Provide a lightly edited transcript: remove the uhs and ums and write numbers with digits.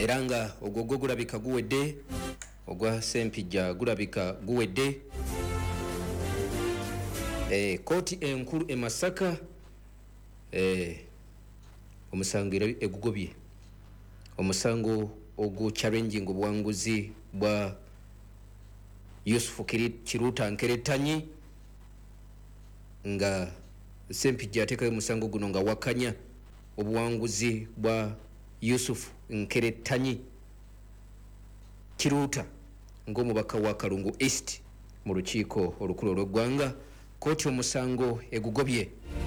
era nga ogwo gulabika guwedde, ogwa Ssempijja gulabika guwedde. Kooti enkulu e Masaka omusango egugobye omusango ogu-challenging obuwanguzi bwa Yusufu Kiruuta Nkeretanyi, nga Ssempijja ateekayo omusango guno nga wakanya obuwanguzi bwa Yusufu Nkeretanyi Kiruuta ng'omubaka wa Kalungu East mu lukiiko olukulu olw'eggwanga. Kooti omusango egugobye.